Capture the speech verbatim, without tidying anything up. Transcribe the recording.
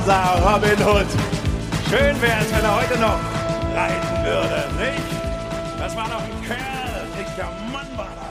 unser Robin Hood. Schön wär's, wenn er heute noch reiten würde, nicht? Das war doch ein Kerl, dicker Mann war das.